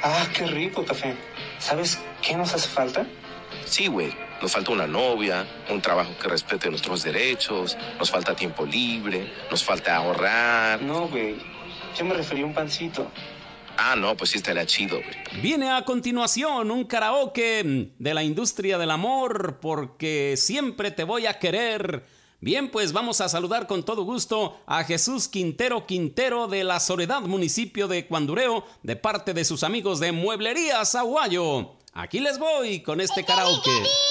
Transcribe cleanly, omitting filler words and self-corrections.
Ah, qué rico café. ¿Sabes qué nos hace falta? Sí, güey. Nos falta una novia, un trabajo que respete nuestros derechos, nos falta tiempo libre, nos falta ahorrar. No, güey. Yo me refería a un pancito. Ah, no, pues sí estaría chido, güey. Viene a continuación un karaoke de la industria del amor, porque siempre te voy a querer. Bien, pues vamos a saludar con todo gusto a Jesús Quintero de La Soledad, municipio de Cuandureo, de parte de sus amigos de Mueblerías Aguayo. Aquí les voy con este karaoke.